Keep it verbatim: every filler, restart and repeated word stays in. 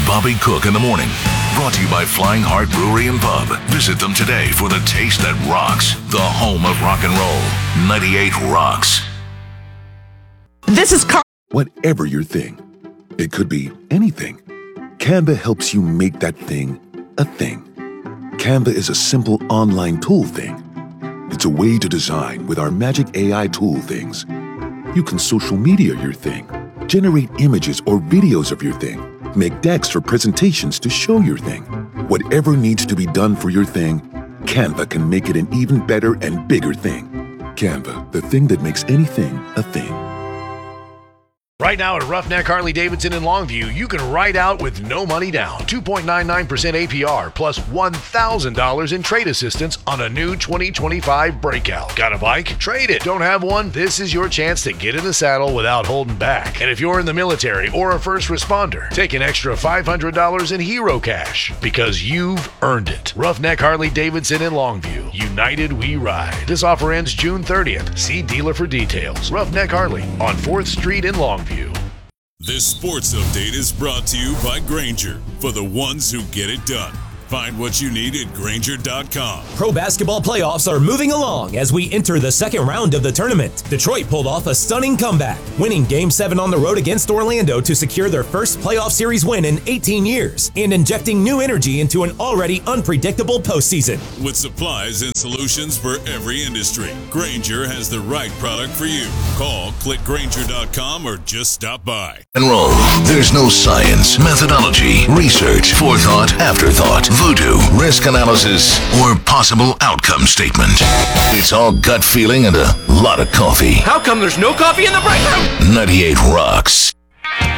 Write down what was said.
Bobby Cook in the morning. Brought to you by Flying Heart Brewery and Pub. Visit them today for the taste that rocks. The home of rock and roll. ninety-eight Rocks. This is Car- Whatever your thing, it could be anything. Canva helps you make that thing a thing. Canva is a simple online tool thing. It's a way to design with our magic A I tool things. You can social media your thing, generate images or videos of your thing, make decks or presentations to show your thing. Whatever needs to be done for your thing, Canva can make it an even better and bigger thing. Canva, the thing that makes anything a thing. Right now at Roughneck Harley-Davidson in Longview, you can ride out with no money down. two point nine nine percent A P R plus one thousand dollars in trade assistance on a new twenty twenty-five Breakout. Got a bike? Trade it. Don't have one? This is your chance to get in the saddle without holding back. And if you're in the military or a first responder, take an extra five hundred dollars in hero cash because you've earned it. Roughneck Harley-Davidson in Longview. United we ride. This offer ends June thirtieth. See dealer for details. Roughneck Harley on fourth Street in Longview. This sports update is brought to you by Grainger, for the ones who get it done. Find what you need at Grainger dot com. Pro basketball playoffs are moving along as we enter the second round of the tournament. Detroit pulled off a stunning comeback, winning Game seven on the road against Orlando to secure their first playoff series win in eighteen years and injecting new energy into an already unpredictable postseason. With supplies and solutions for every industry, Grainger has the right product for you. Call, click Grainger dot com, or just stop by. And roll. There's no science, methodology, research, forethought, afterthought, voodoo, risk analysis, or possible outcome statement. It's all gut feeling and a lot of coffee. How come there's no coffee in the break room? ninety-eight Rocks.